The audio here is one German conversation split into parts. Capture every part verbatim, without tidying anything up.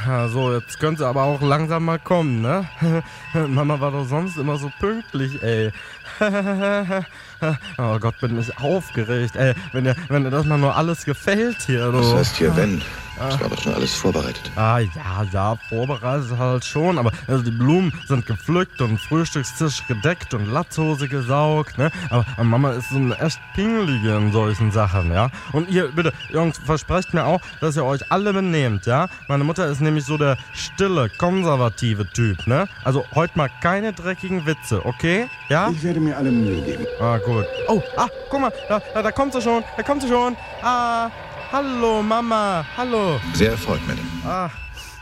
Ja, so, jetzt könnte aber auch langsam mal kommen, ne? Mama war doch sonst immer so pünktlich, ey. Oh Gott, bin ich aufgeregt, ey. Wenn dir, wenn dir das mal nur alles gefällt hier, du. Was heißt hier wenn? Das war doch schon alles vorbereitet. Ah, ja, ja, vorbereitet halt schon, aber also die Blumen sind gepflückt und Frühstückstisch gedeckt und Latzhose gesaugt, ne? Aber, aber Mama ist so eine echt Pingelige in solchen Sachen, ja? Und ihr, bitte, Jungs, versprecht mir auch, dass ihr euch alle benehmt, ja? Meine Mutter ist nämlich so der stille, konservative Typ, ne? Also heute mal keine dreckigen Witze, okay? Ja? Ich werde mir alle Mühe geben. Ah, gut. Oh, ah, guck mal, da, da, da kommt sie schon, da kommt sie schon. Ah, hallo, Mama, hallo. Sehr erfreut, Madame. Ah.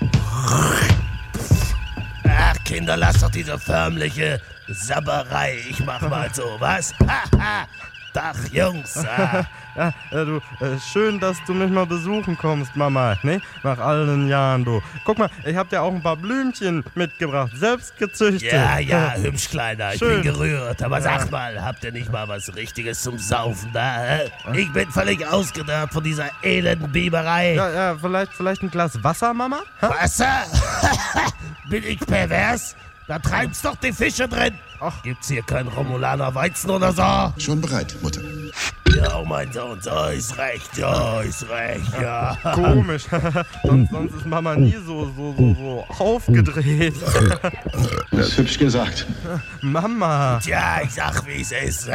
Ach, Kinder, lasst doch diese förmliche Sabberei. Ich mach mal so, was? Haha. Tag, Jungs. Ah. Ja, äh, du, äh, schön, dass du mich mal besuchen kommst, Mama, ne? Nach all den Jahren, du. Guck mal, ich hab dir auch ein paar Blümchen mitgebracht, selbst gezüchtet. Ja, ja, hübsch, Kleiner. Ich Schön. bin gerührt. Aber Ja. sag mal, habt ihr nicht mal was Richtiges zum Saufen da? Hä? Ich bin völlig ausgedacht von dieser elenden Biberei. Ja, ja, vielleicht, vielleicht ein Glas Wasser, Mama? Ha? Wasser? Bin ich pervers? Da treibt's doch die Fische drin. Ach. Gibt's hier kein Romulaner Weizen oder so? Schon bereit, Mutter. Ja, mein Sohn, so ist recht, ja, ist recht, ja. Komisch. sonst, sonst ist Mama nie so, so, so, so aufgedreht. Das ist hübsch gesagt. Mama. Tja, ich sag, wie es ist.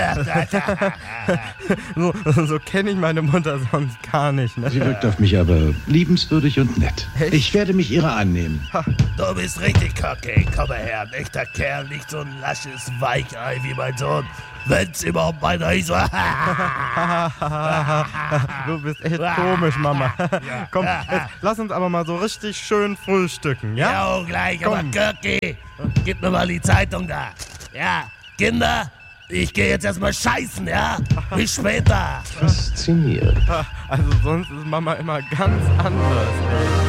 So, so kenne ich meine Mutter sonst gar nicht, ne? Sie wirkt auf mich aber liebenswürdig und nett. Ich werde mich ihrer annehmen. Du bist richtig cocky. Komm mal her, ein echter Kerl, nicht so ein lasches Weichei wie mein Sohn. Wenn's überhaupt meiner ist. Du bist echt komisch, Mama. Komm, jetzt lass uns aber mal so richtig schön frühstücken, ja? Ja, gleich, Komm. aber Kirki, gib mir mal die Zeitung da. Ja, Kinder, ich gehe jetzt erstmal scheißen, ja? Bis später. Faszinierend. Also sonst ist Mama immer ganz anders, ey.